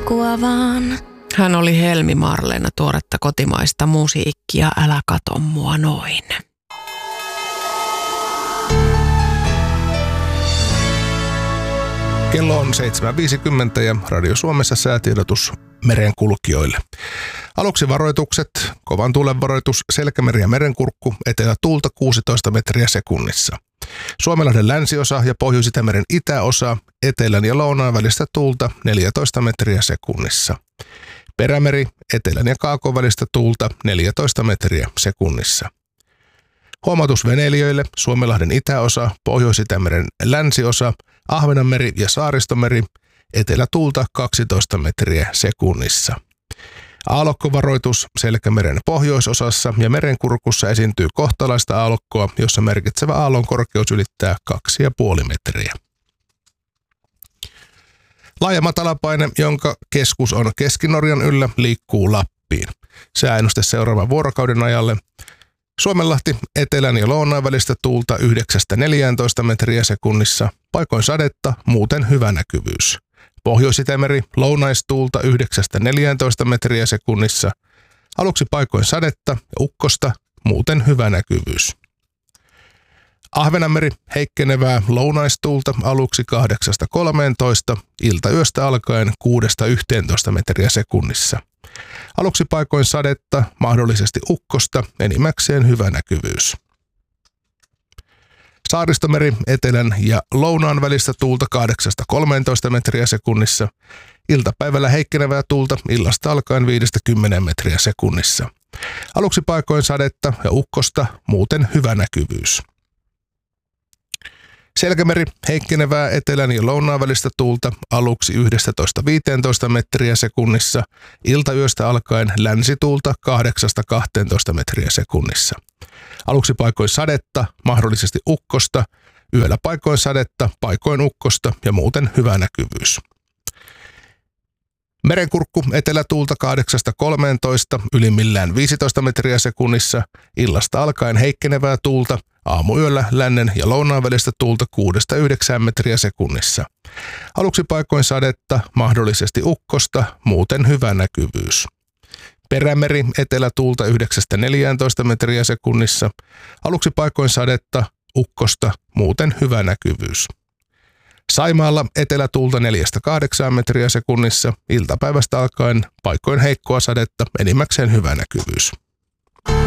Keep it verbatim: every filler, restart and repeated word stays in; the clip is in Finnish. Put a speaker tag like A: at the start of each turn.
A: matkua vaan.
B: Hän oli Helmi Marleena, tuoretta kotimaista musiikkia, älä kato mua noin.
C: Kello on seitsemän viisikymmentä ja Radio Suomessa säätiedotus merenkulkijoille. Aluksi varoitukset, kovan tuulen varoitus, Selkämeri ja Merenkurkku, etelätuulta kuusitoista metriä sekunnissa. Suomenlahden länsiosa ja Pohjois-Itämeren itäosa, etelän ja lounaan välistä tuulta neljätoista metriä sekunnissa. Perämeri, etelän ja kaakon välistä tuulta neljätoista metriä sekunnissa. Huomautus veneilijöille, Suomenlahden itäosa, Pohjois-Itämeren länsiosa, Ahvenanmeri ja Saaristomeri, etelätuulta kaksitoista metriä sekunnissa. Aallokkovaroitus, Selkämeren pohjoisosassa ja Merenkurkussa esiintyy kohtalaista aallokkoa, jossa merkitsevä aallon korkeus ylittää kaksi pilkku viisi metriä. Laaja matalapaine, jonka keskus on Keski-Norjan yllä, liikkuu Lappiin. Sääennuste seuraavan vuorokauden ajalle. Suomenlahti, etelän ja lounaan välistä tuulta yhdeksästä neljääntoista metriä sekunnissa, paikoin sadetta, muuten hyvä näkyvyys. Pohjois-Itämeri, lounaistuulta yhdeksästä neljääntoista metriä sekunnissa, aluksi paikoin sadetta ja ukkosta, muuten hyvä näkyvyys. Ahvenanmeri, heikkenevää lounaistuulta aluksi kahdeksasta kolmeentoista, iltayöstä alkaen kuudesta yhteentoista metriä sekunnissa. Aluksi paikoin sadetta, mahdollisesti ukkosta, enimmäkseen hyvä näkyvyys. Saaristomeri, etelän ja lounaan välistä tuulta kahdeksasta kolmeentoista metriä sekunnissa. Iltapäivällä heikkenevää tuulta illasta alkaen viidestä kymmeneen metriä sekunnissa. Aluksi paikoin sadetta ja ukkosta, muuten hyvä näkyvyys. Selkämeri, heikkenevää etelän ja lounaan välistä tuulta aluksi yksitoista viisitoista metriä sekunnissa, iltayöstä alkaen länsituulta kahdeksasta kahteentoista metriä sekunnissa. Aluksi paikoin sadetta, mahdollisesti ukkosta, yöllä paikoin sadetta, paikoin ukkosta ja muuten hyvä näkyvyys. Merenkurkku, etelätuulta kahdeksasta kolmeentoista, ylimmillään viisitoista metriä sekunnissa, illasta alkaen heikkenevää tuulta, aamuyöllä lännen ja lounaan välistä tuulta kuudesta yhdeksään metriä sekunnissa. Aluksi paikoin sadetta, mahdollisesti ukkosta, muuten hyvä näkyvyys. Perämeri, etelätuulta yhdeksästä neljääntoista metriä sekunnissa, aluksi paikoin sadetta, ukkosta, muuten hyvä näkyvyys. Saimaalla etelätuulta neljästä kahdeksaan metriä sekunnissa, iltapäivästä alkaen paikoin heikkoa sadetta, enimmäkseen hyvä näkyvyys.